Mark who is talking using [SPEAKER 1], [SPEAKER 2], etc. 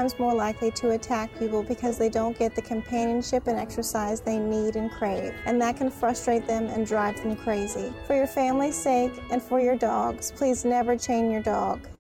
[SPEAKER 1] times more likely to attack people because they don't get the companionship and exercise they need and crave, and that can frustrate them and drive them crazy. For your family's sake and for your dog's, please never chain your dog.